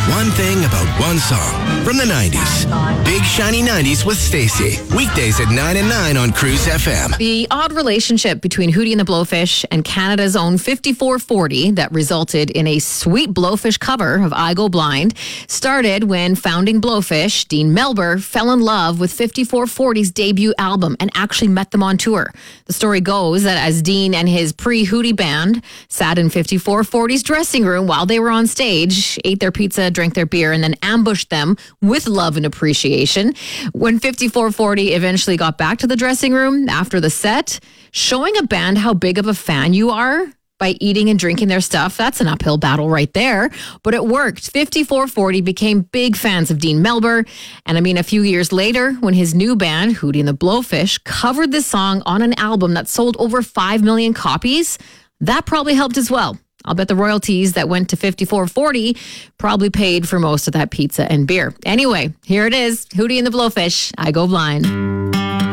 One thing about one song from the 90s. Big Shiny 90s with Stacey. Weekdays at 9 and 9 on Cruise FM. The odd relationship between Hootie and the Blowfish and Canada's own 5440 that resulted in a sweet Blowfish cover of I Go Blind started when founding Blowfish, Dean Melber, fell in love with 5440's debut album and actually met them on tour. The story goes that as Dean and his pre-Hootie band sat in 5440's dressing room while they were on stage, ate their pizza, drank their beer, and then ambushed them with love and appreciation. When 5440 eventually got back to the dressing room after the set, showing a band how big of a fan you are by eating and drinking their stuff, that's an uphill battle right there. But it worked. 5440 became big fans of Dean Melber. And a few years later, when his new band, Hootie and the Blowfish, covered this song on an album that sold over 5 million copies, that probably helped as well. I'll bet the royalties that went to 5440 probably paid for most of that pizza and beer. Anyway, here it is. Hootie and the Blowfish, I Go Blind.